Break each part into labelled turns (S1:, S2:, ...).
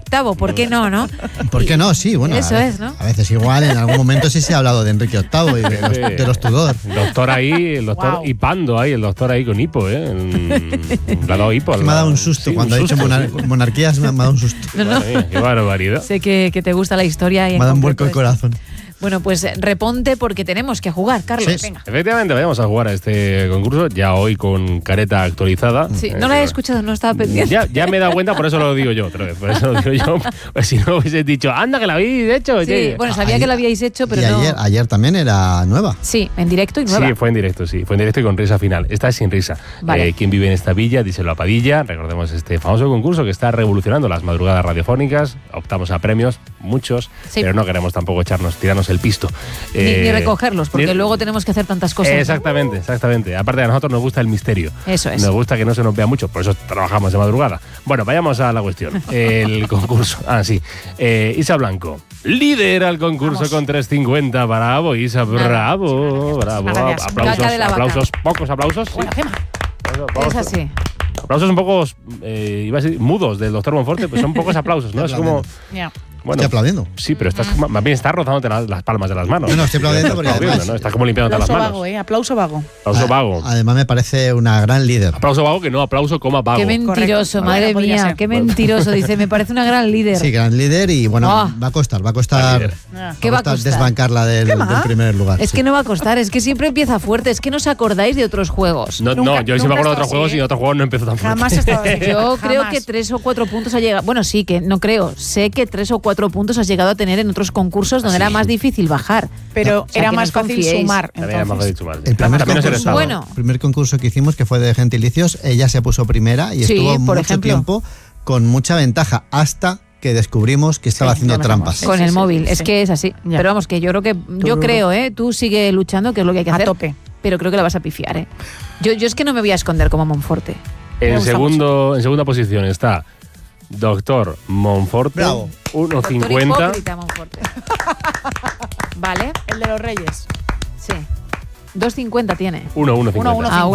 S1: VIII, ¿por qué no, no?
S2: ¿Por qué no? Sí, bueno.
S1: Eso es, ¿no?
S2: A veces igual, en algún momento sí se ha hablado de Enrique VIII y de los Tudor.
S3: El doctor ahí, el doctor hipando ahí, el doctor ahí con hipo, ¿eh? Le ha dado hipo.
S2: Me ha dado un susto.
S3: Sí,
S2: cuando ha dicho monarquías me ha dado un susto.
S1: No, no.
S3: Madre mía, qué barbaridad.
S1: Sé que te gusta la historia. Y
S2: me ha dado un vuelco el corazón.
S1: Bueno, pues reponte porque tenemos que jugar, Carlos.
S2: Sí.
S1: Venga.
S3: Efectivamente, vamos a jugar a este concurso, ya hoy con careta actualizada.
S1: Sí, no la he escuchado, no estaba pendiente.
S3: Ya me he dado cuenta, por eso lo digo yo otra vez. Por eso lo digo yo. Pues si no hubiese dicho, anda, que la habéis hecho.
S1: Sí,
S3: oye.
S1: bueno, sabía que la habíais hecho, pero
S2: y
S1: no.
S2: ayer también era nueva.
S1: Sí, en directo y nueva.
S3: Sí, fue en directo y con risa final. Esta es sin risa.
S1: Vale.
S3: ¿Quién vive en esta villa? Díselo a Padilla. Recordemos este famoso concurso que está revolucionando las madrugadas radiofónicas. Optamos a premios, muchos,
S1: Sí.
S3: pero no queremos tampoco tirarnos el pisto.
S1: Ni recogerlos, porque luego tenemos que hacer tantas cosas.
S3: Exactamente. Aparte, a nosotros nos gusta el misterio.
S1: Eso es.
S3: Nos gusta que no se nos vea mucho, por eso trabajamos de madrugada. Bueno, vayamos a la cuestión. El concurso. Sí. Isa Blanco lidera el concurso con 3.50. Bravo, Isa, bravo. Aplausos, pocos aplausos.
S1: Bueno, Gemma, es así.
S3: Aplausos un poco, iba a decir, mudos del doctor Monforte, pues son pocos aplausos, ¿no? Es como... Bueno,
S2: estoy aplaudiendo.
S3: Sí, pero más bien estás rozándote las palmas de las manos.
S2: No, estoy aplaudiendo porque además,
S3: ¿no? Estás como limpiándote las manos.
S4: Aplauso vago.
S3: Aplauso vago.
S2: Además me parece una gran líder.
S3: Aplauso vago que no aplauso, coma vago.
S1: Qué mentiroso,
S4: Correcto.
S1: madre
S4: Podría
S1: mía,
S4: ser.
S1: qué mentiroso. Dice, me parece una gran líder.
S2: Sí, gran líder y bueno, va a costar
S1: ¿Qué va a costar?
S2: desbancarla del primer lugar.
S1: Es que no va a costar, es que siempre empieza fuerte, es que no os acordáis de otros juegos.
S3: No, yo sí me acuerdo de otros juegos y en otros juegos no empezó tan fuerte.
S4: Jamás he estado así.
S1: Yo creo
S4: Jamás.
S1: que 3 o 4 puntos ha llegado. Bueno, sí, que no creo. Sé que 3 o 4 puntos has llegado a tener en otros concursos donde era más difícil bajar.
S4: Pero
S1: O sea,
S4: era
S1: que
S4: más
S1: no
S4: fácil
S1: confiéis.
S4: sumar.
S3: También era más fácil sumar.
S2: El primer
S3: También es el
S2: concurso,
S3: estado.
S1: Bueno.
S2: primer concurso que hicimos, que fue de gentilicios, ella se puso primera y
S1: Sí,
S2: estuvo
S1: por
S2: mucho
S1: ejemplo.
S2: tiempo con mucha ventaja hasta que descubrimos que estaba haciendo
S4: ya me
S2: trampas.
S4: Sí,
S1: Con
S4: sí,
S1: el
S4: sí,
S1: móvil,
S4: sí.
S1: es que es así.
S4: Ya.
S1: Pero vamos, que yo creo, tú sigue luchando, que es lo que hay que
S4: A
S1: hacer.
S4: tope.
S1: Pero creo que la vas a pifiar, Yo es que no me voy a esconder como Monforte. Me
S3: En
S1: gusta
S3: segunda posición está Doctor Monforte,
S2: Bravo.
S3: 1.50.
S1: Hipócrita, Monforte. ¿Vale?
S4: El de los Reyes.
S1: Sí. 2.50 tiene.
S3: 1.50.
S1: Ah,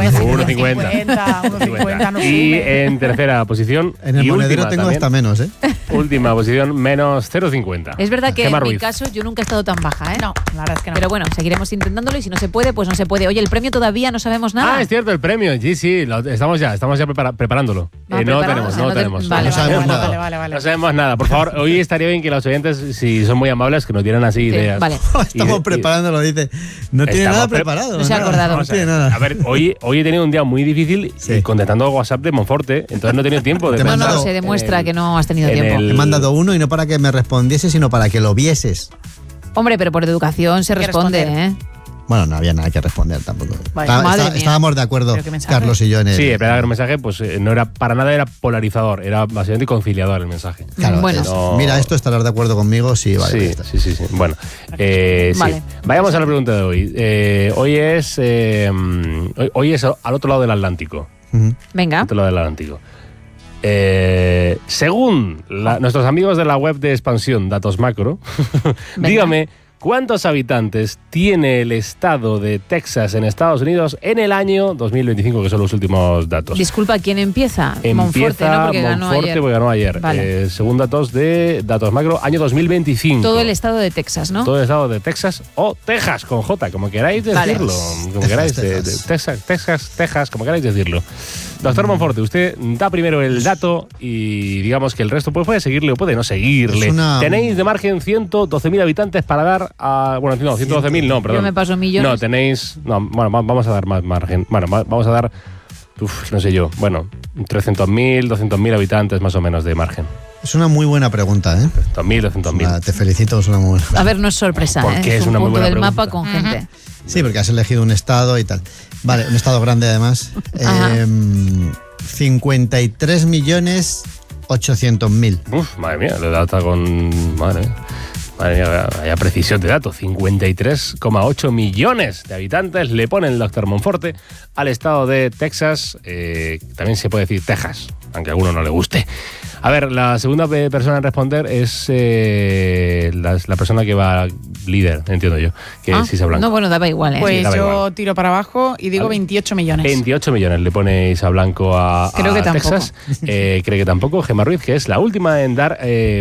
S4: 1.50. No
S3: Y
S4: sube.
S3: en tercera posición,
S2: En el
S3: y
S2: monedero
S3: última
S2: tengo
S3: también,
S2: hasta menos,
S3: última posición, menos 0.50.
S1: Es verdad que
S3: Gemma
S1: en mi
S3: Ruiz.
S1: caso yo nunca he estado tan baja,
S4: No, la verdad es que no.
S1: Pero bueno, seguiremos intentándolo y si no se puede, pues no se puede. Oye, el premio todavía no sabemos nada.
S3: Es cierto, el premio. Sí, estamos ya preparándolo. No
S1: preparamos,
S3: tenemos.
S1: Vale,
S2: No sabemos nada.
S4: Vale.
S3: No sabemos nada. Por favor, hoy estaría bien que los oyentes, si son muy amables, que nos dieran así ideas.
S1: Vale.
S2: Estamos preparándolo, dice. No tiene
S3: Estamos
S2: nada preparado.
S1: No se ha acordado.
S2: No tiene nada.
S3: A ver, hoy he tenido un día muy difícil contestando WhatsApp de Monforte, entonces no he tenido tiempo de
S2: Te
S1: No,
S3: pensar
S1: no,
S2: mandado
S1: se demuestra
S3: en
S1: que no has tenido
S3: en
S1: tiempo.
S3: el-
S2: He mandado uno y no para que me respondiese, sino para que lo vieses.
S1: Hombre, pero por educación se
S4: Hay que
S1: responde,
S4: responder.
S2: Bueno, no había nada que responder tampoco.
S4: Vaya,
S1: madre mía.
S2: Estábamos de acuerdo,
S4: Pero qué mensaje.
S2: Carlos y yo, en el.
S3: Sí, el verdad que el mensaje pues no era para nada, era polarizador, era básicamente conciliador el mensaje.
S2: Claro,
S1: Bueno.
S2: mira, esto estarás de acuerdo conmigo, sí, vale.
S3: Sí. Bueno,
S1: Vale.
S3: sí. Vayamos a la pregunta de hoy. Hoy es al otro lado del Atlántico.
S2: Ujú.
S1: Venga.
S3: Al otro lado del Atlántico. Según nuestros amigos de la web de expansión Datos Macro, dígame, ¿cuántos habitantes tiene el estado de Texas en Estados Unidos en el año 2025, que son los últimos datos?
S1: Disculpa, ¿quién empieza?
S3: Empieza
S1: Monforte, ¿no? Porque ganó
S3: Monforte,
S1: ayer.
S3: porque ganó ayer.
S1: Vale.
S3: Según datos de Datos Macro, año 2025.
S1: Todo el estado de Texas, ¿no?
S3: Todo el estado de Texas o Texas con J, como queráis
S1: Vale.
S3: decirlo. Como
S2: Texas,
S3: queráis, Texas, como queráis decirlo. Doctor Monforte, usted da primero el dato y digamos que el resto puede seguirle o puede no seguirle.
S2: Es una-
S3: Tenéis de margen 112.000 habitantes para dar a... Bueno, no, 112.000 no, perdón.
S1: Yo me paso millones.
S3: No, tenéis... No, bueno, vamos a dar más margen. Bueno, vamos a dar... no sé yo. Bueno, 300.000, 200.000 habitantes más o menos de margen.
S2: Es una muy buena pregunta, ¿eh?
S3: 200.000, 200.000.
S2: Te felicito, es una muy buena pregunta.
S1: A ver, no es sorpresa,
S3: Porque
S1: es
S3: es
S1: un
S3: una muy
S1: punto
S3: buena
S1: del
S3: pregunta.
S1: mapa con gente.
S2: Sí, porque has elegido un estado y tal. Vale, un estado grande además.
S1: Ajá.
S2: 53.800.000.
S3: Uf, madre mía, le da hasta con... Madre mía, vaya precisión de datos. 53,8 millones de habitantes le pone el doctor Monforte al estado de Texas. También se puede decir Texas, aunque a alguno no le guste. A ver, la segunda persona en responder es la persona que va líder, entiendo yo, que es Isa Blanco.
S1: No, bueno, daba igual, ¿eh?
S4: Pues
S3: daba
S4: yo
S3: igual.
S4: tiro para abajo y digo
S3: Vale.
S4: 28 millones.
S3: 28 millones le pone Isa Blanco a
S4: Creo que tampoco.
S3: Texas. Cree que tampoco. Gemma Ruiz, que es la última en dar